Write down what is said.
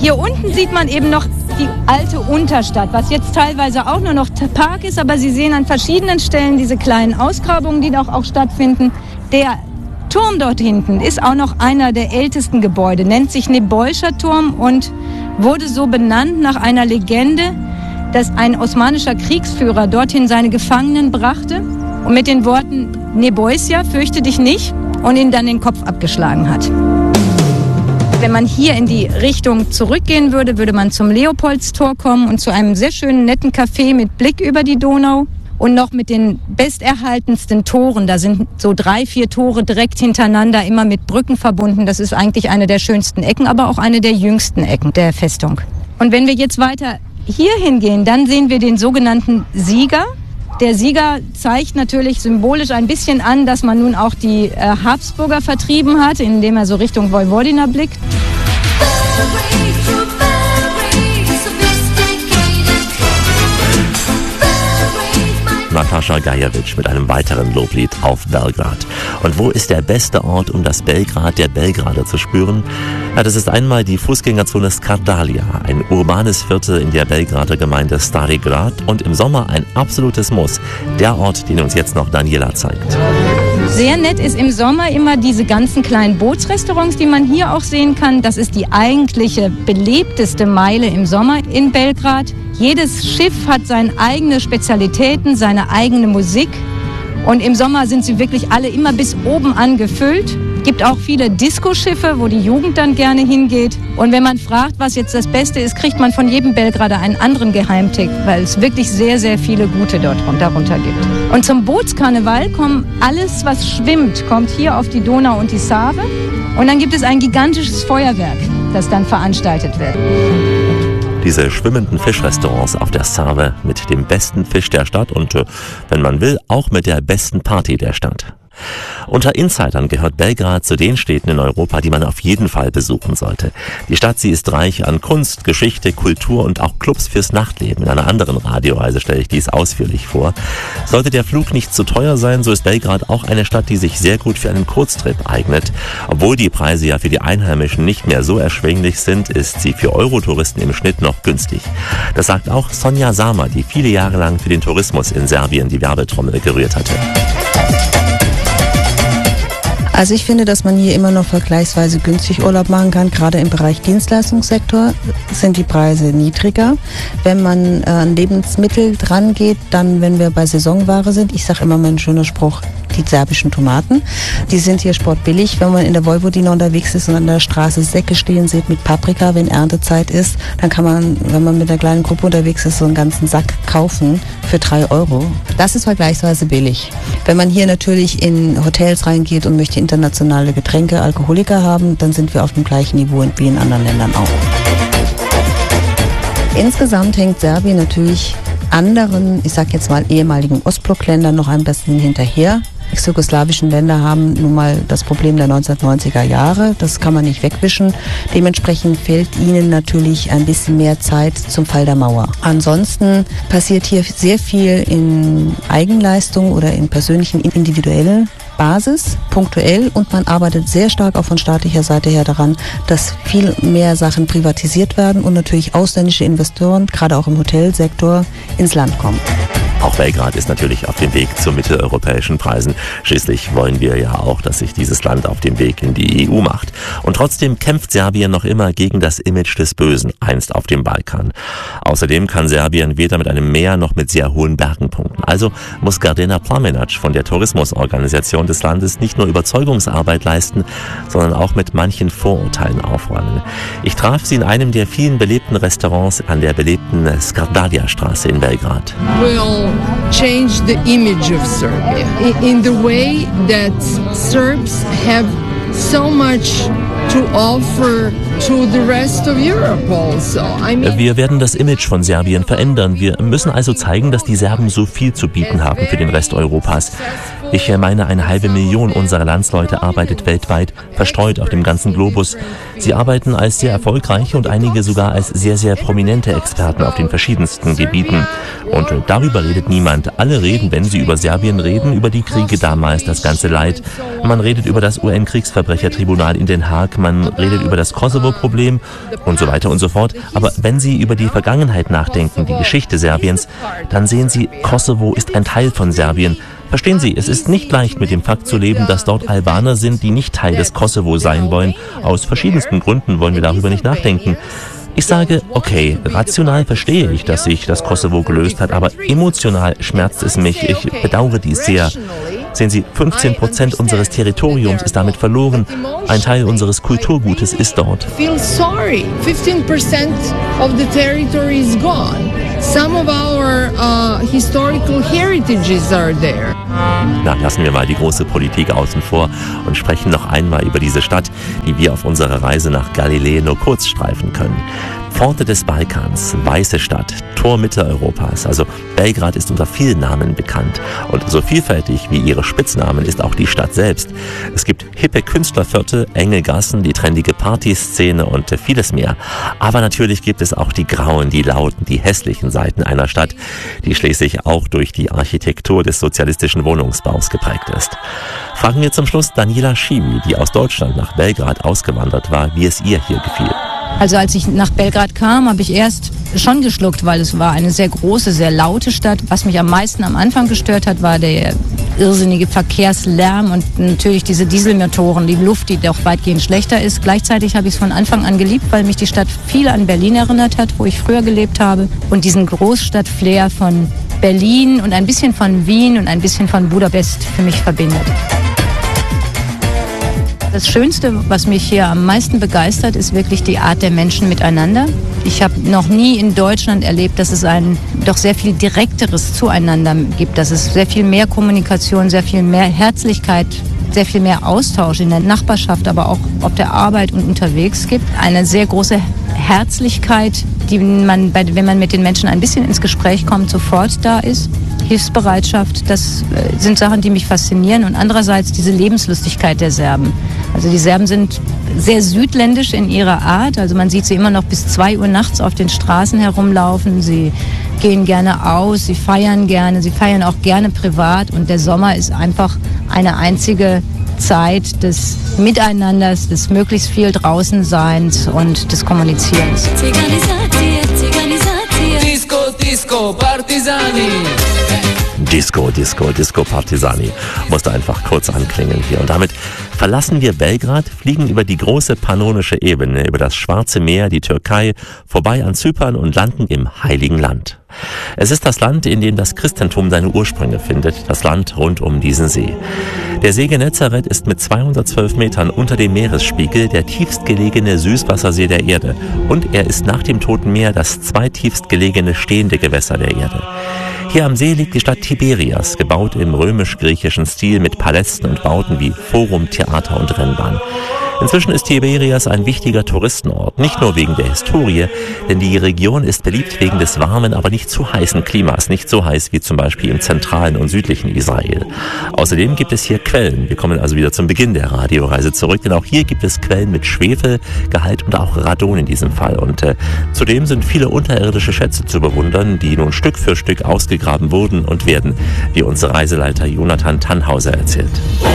Hier unten sieht man eben noch die alte Unterstadt, was jetzt teilweise auch nur noch Park ist, aber Sie sehen an verschiedenen Stellen diese kleinen Ausgrabungen, die auch stattfinden. Der Turm dort hinten ist auch noch einer der ältesten Gebäude, nennt sich Nebolscher Turm und wurde so benannt nach einer Legende, dass ein osmanischer Kriegsführer dorthin seine Gefangenen brachte und mit den Worten Neboisya, fürchte dich nicht, und ihnen dann den Kopf abgeschlagen hat. Wenn man hier in die Richtung zurückgehen würde, würde man zum Leopoldstor kommen und zu einem sehr schönen, netten Café mit Blick über die Donau und noch mit den besterhaltensten Toren. Da sind so 3, 4 Tore direkt hintereinander, immer mit Brücken verbunden. Das ist eigentlich eine der schönsten Ecken, aber auch eine der jüngsten Ecken der Festung. Und wenn wir jetzt weiter hier hingehen, dann sehen wir den sogenannten Sieger. Der Sieger zeigt natürlich symbolisch ein bisschen an, dass man nun auch die Habsburger vertrieben hat, indem er so Richtung Vojvodina blickt. Natascha Gajewitsch mit einem weiteren Loblied auf Belgrad. Und wo ist der beste Ort, um das Belgrad der Belgrader zu spüren? Ja, das ist einmal die Fußgängerzone Skardalia, ein urbanes Viertel in der Belgrader Gemeinde Stari Grad und im Sommer ein absolutes Muss, der Ort, den uns jetzt noch Daniela zeigt. Sehr nett ist im Sommer immer diese ganzen kleinen Bootsrestaurants, die man hier auch sehen kann. Das ist die eigentliche belebteste Meile im Sommer in Belgrad. Jedes Schiff hat seine eigenen Spezialitäten, seine eigene Musik. Und im Sommer sind sie wirklich alle immer bis oben angefüllt. Es gibt auch viele Diskoschiffe, wo die Jugend dann gerne hingeht. Und wenn man fragt, was jetzt das Beste ist, kriegt man von jedem Belgrader einen anderen Geheimtipp, weil es wirklich sehr, sehr viele gute darunter gibt. Und zum Bootskarneval kommt alles, was schwimmt, kommt hier auf die Donau und die Save. Und dann gibt es ein gigantisches Feuerwerk, das dann veranstaltet wird. Diese schwimmenden Fischrestaurants auf der Save mit dem besten Fisch der Stadt und, wenn man will, auch mit der besten Party der Stadt. Unter Insidern gehört Belgrad zu den Städten in Europa, die man auf jeden Fall besuchen sollte. Die Stadt, sie ist reich an Kunst, Geschichte, Kultur und auch Clubs fürs Nachtleben. In einer anderen Radioreise stelle ich dies ausführlich vor. Sollte der Flug nicht zu teuer sein, so ist Belgrad auch eine Stadt, die sich sehr gut für einen Kurztrip eignet. Obwohl die Preise ja für die Einheimischen nicht mehr so erschwinglich sind, ist sie für Eurotouristen im Schnitt noch günstig. Das sagt auch Sonja Sama, die viele Jahre lang für den Tourismus in Serbien die Werbetrommel gerührt hatte. Also ich finde, dass man hier immer noch vergleichsweise günstig Urlaub machen kann. Gerade im Bereich Dienstleistungssektor sind die Preise niedriger. Wenn man an Lebensmittel dran geht, dann, wenn wir bei Saisonware sind, ich sage immer mein schöner Spruch, die serbischen Tomaten, die sind hier sportbillig. Wenn man in der Vojvodina unterwegs ist und an der Straße Säcke stehen sieht mit Paprika, wenn Erntezeit ist, dann kann man, wenn man mit einer kleinen Gruppe unterwegs ist, so einen ganzen Sack kaufen für 3 Euro. Das ist vergleichsweise billig. Wenn man hier natürlich in Hotels reingeht und möchte internationale Getränke, Alkoholiker haben, dann sind wir auf dem gleichen Niveau wie in anderen Ländern auch. Insgesamt hängt Serbien natürlich anderen, ich sag jetzt mal ehemaligen Ostblockländern noch ein bisschen hinterher. Ex-jugoslawischen Länder haben nun mal das Problem der 1990er Jahre. Das kann man nicht wegwischen. Dementsprechend fehlt ihnen natürlich ein bisschen mehr Zeit zum Fall der Mauer. Ansonsten passiert hier sehr viel in Eigenleistung oder in persönlichen, individuellen Basis, punktuell, und man arbeitet sehr stark auch von staatlicher Seite her daran, dass viel mehr Sachen privatisiert werden und natürlich ausländische Investoren, gerade auch im Hotelsektor, ins Land kommen. Auch Belgrad ist natürlich auf dem Weg zu mitteleuropäischen Preisen. Schließlich wollen wir ja auch, dass sich dieses Land auf dem Weg in die EU macht. Und trotzdem kämpft Serbien noch immer gegen das Image des Bösen, einst auf dem Balkan. Außerdem kann Serbien weder mit einem Meer noch mit sehr hohen Bergen punkten. Also muss Gardena Plamenac von der Tourismusorganisation des Landes nicht nur Überzeugungsarbeit leisten, sondern auch mit manchen Vorurteilen aufräumen. Ich traf sie in einem der vielen belebten Restaurants an der belebten Skardalia-Straße in Belgrad. Change the image of Serbia in the way that Serbs have so much to offer to the rest of Europe also. Wir werden das Image von Serbien verändern. Wir müssen also zeigen, dass die Serben so viel zu bieten haben für den Rest Europas. Ich meine, 1,5 Million unserer Landsleute arbeitet weltweit, verstreut auf dem ganzen Globus. Sie arbeiten als sehr erfolgreiche und einige sogar als sehr, sehr prominente Experten auf den verschiedensten Gebieten. Und darüber redet niemand. Alle reden, wenn sie über Serbien reden, über die Kriege damals, das ganze Leid. Man redet über das UN-Kriegsverbrechertribunal in Den Haag, man redet über das Kosovo-Problem und so weiter und so fort. Aber wenn Sie über die Vergangenheit nachdenken, die Geschichte Serbiens, dann sehen Sie, Kosovo ist ein Teil von Serbien. Verstehen Sie, es ist nicht leicht, mit dem Fakt zu leben, dass dort Albaner sind, die nicht Teil des Kosovo sein wollen. Aus verschiedensten Gründen wollen wir darüber nicht nachdenken. Ich sage, okay, rational verstehe ich, dass sich das Kosovo gelöst hat, aber emotional schmerzt es mich. Ich bedauere dies sehr. Sehen Sie, 15% unseres Territoriums ist damit verloren. Ein Teil unseres Kulturgutes ist dort. Feel sorry. 15% of the territory is gone. Some of our historical heritages are there. Na, lassen wir mal die große Politik außen vor und sprechen noch einmal über diese Stadt, die wir auf unserer Reise nach Galiläa nur kurz streifen können. Pforte des Balkans, weiße Stadt, Tor Mitteleuropas, also Belgrad ist unter vielen Namen bekannt. Und so vielfältig wie ihre Spitznamen ist auch die Stadt selbst. Es gibt hippe Künstlerviertel, enge Gassen, die trendige Partyszene und vieles mehr. Aber natürlich gibt es auch die grauen, die lauten, die hässlichen Seiten einer Stadt, die schließlich auch durch die Architektur des sozialistischen Wohnungsbaus geprägt ist. Fragen wir zum Schluss Daniela Schiwi, die aus Deutschland nach Belgrad ausgewandert war, wie es ihr hier gefiel. Also als ich nach Belgrad kam, habe ich erst schon geschluckt, weil es war eine sehr große, sehr laute Stadt. Was mich am meisten am Anfang gestört hat, war der irrsinnige Verkehrslärm und natürlich diese Dieselmotoren, die Luft, die doch weitgehend schlechter ist. Gleichzeitig habe ich es von Anfang an geliebt, weil mich die Stadt viel an Berlin erinnert hat, wo ich früher gelebt habe. Und diesen Großstadt-Flair von Berlin und ein bisschen von Wien und ein bisschen von Budapest für mich verbindet. Das Schönste, was mich hier am meisten begeistert, ist wirklich die Art der Menschen miteinander. Ich habe noch nie in Deutschland erlebt, dass es ein doch sehr viel direkteres Zueinander gibt, dass es sehr viel mehr Kommunikation, sehr viel mehr Herzlichkeit, sehr viel mehr Austausch in der Nachbarschaft, aber auch auf der Arbeit und unterwegs gibt. Eine sehr große Herzlichkeit, die man, wenn man mit den Menschen ein bisschen ins Gespräch kommt, sofort da ist. Hilfsbereitschaft, das sind Sachen, die mich faszinieren. Und andererseits diese Lebenslustigkeit der Serben. Also die Serben sind sehr südländisch in ihrer Art. Also man sieht sie immer noch bis 2 Uhr nachts auf den Straßen herumlaufen. Sie gehen gerne aus, sie feiern gerne, sie feiern auch gerne privat. Und der Sommer ist einfach eine einzige Zeit des Miteinanders, des möglichst viel Draußenseins und des Kommunizierens. Disco, Disco, Partisani. Disco, Disco, Disco Partisani musste einfach kurz anklingen hier. Und damit verlassen wir Belgrad, fliegen über die große pannonische Ebene, über das Schwarze Meer, die Türkei, vorbei an Zypern und landen im Heiligen Land. Es ist das Land, in dem das Christentum seine Ursprünge findet, das Land rund um diesen See. Der See Genezareth ist mit 212 Metern unter dem Meeresspiegel der tiefstgelegene Süßwassersee der Erde und er ist nach dem Toten Meer das zweitiefstgelegene stehende Gewässer der Erde. Hier am See liegt die Stadt Tiberias, gebaut im römisch-griechischen Stil mit Palästen und Bauten wie Forum, Theater und Rennbahn. Inzwischen ist Tiberias ein wichtiger Touristenort, nicht nur wegen der Historie, denn die Region ist beliebt wegen des warmen, aber nicht zu heißen Klimas, nicht so heiß wie zum Beispiel im zentralen und südlichen Israel. Außerdem gibt es hier Quellen. Wir kommen also wieder zum Beginn der Radioreise zurück, denn auch hier gibt es Quellen mit Schwefelgehalt und auch Radon in diesem Fall. Und zudem sind viele unterirdische Schätze zu bewundern, die nun Stück für Stück ausgegraben wurden und werden, wie unser Reiseleiter Jonathan Tannhauser erzählt.